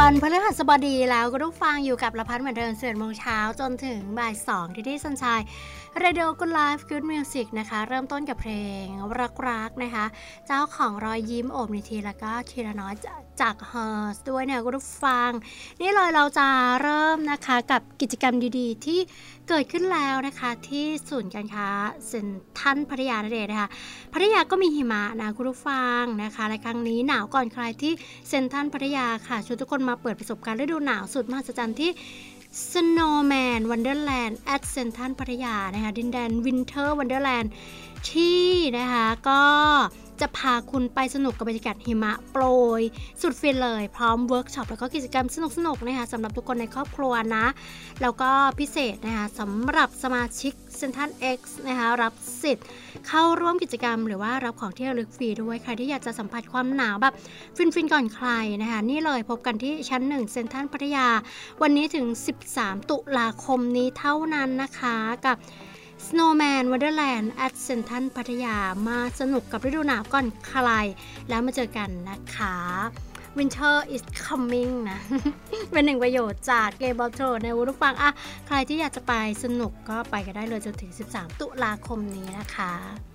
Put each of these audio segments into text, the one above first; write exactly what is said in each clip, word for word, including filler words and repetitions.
วันพฤหัสบดีแล้วก็ต้องฟังอยู่กับละพัดเหมือนเดิมสิบเอ็ดโมงเช้าจนถึงบ่ายสองที่ที่สันชัยเรดิโอกูไลฟ์กู๊ดมิวสิกนะคะเริ่มต้นกับเพลงรักๆนะคะเจ้าของรอยยิ้มโอบนิธิแล้วก็ทีละน้อยจากเฮิร์สด้วยเนี่ยก็ต้องฟังนี่เลยเราจะเริ่มนะคะกับกิจกรรมดีๆที่เกิดขึ้นแล้วนะคะที่ศูนย์การค้าเซ็นทรัลพัทยานั่นเองนะคะพัทยาก็มีหิมะนะคุณผู้ฟังนะคะและครั้งนี้หนาวก่อนใครที่เซ็นทรัลพัทยาค่ะชวนทุกคนมาเปิดประสบการณ์ฤดูหนาวสุดมหัศจรรย์ที่ Snowman Wonderland at เซ็นทรัลพัทยานะคะดินแดน Winter Wonderland ที่นะคะก็จะพาคุณไปสนุกกับบรรยากาศหิมะโปรยสุดฟินเลยพร้อมเวิร์กช็อปแล้วก็กิจกรรมสนุกๆนะคะสำหรับทุกคนในครอบครัวนะแล้วก็พิเศษนะคะสำหรับสมาชิก Central X นะคะรับสิทธิ์เข้าร่วมกิจกรรมหรือว่ารับของที่ระลึกฟรีด้วยใครที่อยากจะสัมผัสความหนาวแบบฟินๆก่อนใครนะคะนี่เลยพบกันที่ชั้นหนึ่งเซ็นทรัลพัทยาวันนี้ถึงสิบสามตุลาคมนี้เท่านั้นนะคะกับ Snowman Wonderland at เซ็นทรัลพัทยามาสนุกกับฤดูหนาวก่อนใครแล้วมาเจอกันนะคะ Winter is coming นะ เป็นหนึ่งประโยชน์จากเกมบอลโทในวุฒิฟังอ่ะใครที่อยากจะไปสนุกก็ไปกันได้เลยจนถึงสิบสามตุลาคมนี้นะคะ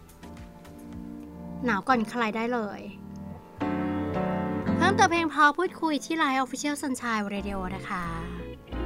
หนาวก่อนใครได้เลยเพิ่มเติมเพลงพอพูดคุยที่ไลน์ Official Sunshine Radio นะคะ